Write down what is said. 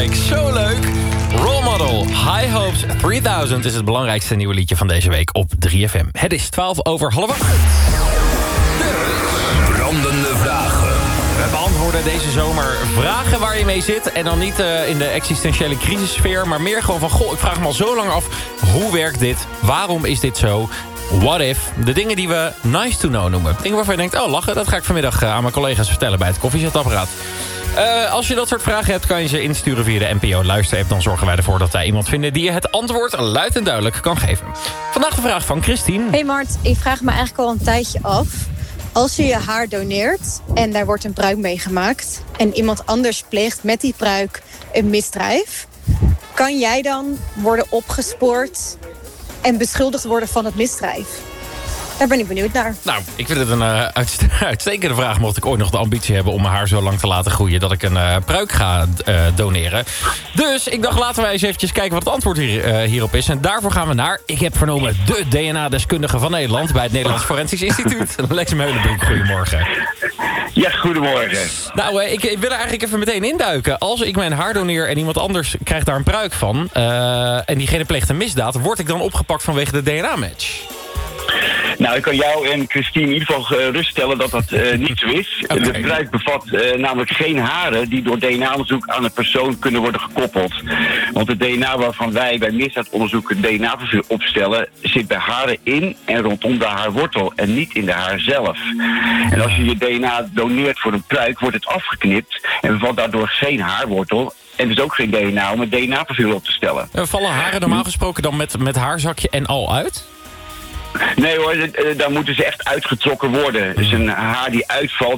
week. Zo leuk. Role Model, High Hopes 3000 is het belangrijkste nieuwe liedje van deze week op 3FM. Het is 7:12. Brandende vragen. We beantwoorden deze zomer vragen waar je mee zit. En dan niet in de existentiële crisissfeer, maar meer gewoon van... Goh, ik vraag me al zo lang af, hoe werkt dit? Waarom is dit zo? What if? De dingen die we nice to know noemen. Dingen waarvan je denkt, oh lachen, dat ga ik vanmiddag aan mijn collega's vertellen bij het koffiezetapparaat. Als je dat soort vragen hebt, kan je ze insturen via de NPO Luisterapp. Dan zorgen wij ervoor dat wij iemand vinden die je het antwoord luid en duidelijk kan geven. Vandaag de vraag van Christine. Hey Mart, ik vraag me eigenlijk al een tijdje af. Als je je haar doneert en daar wordt een pruik mee gemaakt... en iemand anders pleegt met die pruik een misdrijf... kan jij dan worden opgespoord en beschuldigd worden van het misdrijf? Daar ben ik benieuwd naar. Nou, ik vind het een uitstekende vraag... mocht ik ooit nog de ambitie hebben om mijn haar zo lang te laten groeien... dat ik een pruik ga doneren. Dus ik dacht, laten wij eens eventjes kijken wat het antwoord hierop is. En daarvoor gaan we naar, ik heb vernomen... de DNA-deskundige van Nederland bij het Nederlands Forensisch Instituut. Lex Meulenbroek, goedemorgen. Ja, goedemorgen. Nou, ik wil er eigenlijk even meteen induiken. Als ik mijn haar doneer en iemand anders krijgt daar een pruik van... en diegene pleegt een misdaad... word ik dan opgepakt vanwege de DNA-match? Nou, ik kan jou en Christine in ieder geval geruststellen dat dat niet zo is. Okay. De pruik bevat namelijk geen haren die door DNA-onderzoek aan een persoon kunnen worden gekoppeld. Want het DNA waarvan wij bij misdaadonderzoek een DNA-profiel opstellen... zit bij haren in en rondom de haarwortel en niet in de haar zelf. En als je je DNA doneert voor een pruik, wordt het afgeknipt... en bevat daardoor geen haarwortel... en dus ook geen DNA om een DNA-profiel op te stellen. Vallen haren normaal gesproken dan met haarzakje en al uit? Nee hoor, daar moeten ze echt uitgetrokken worden. Dus een haar die uitvalt,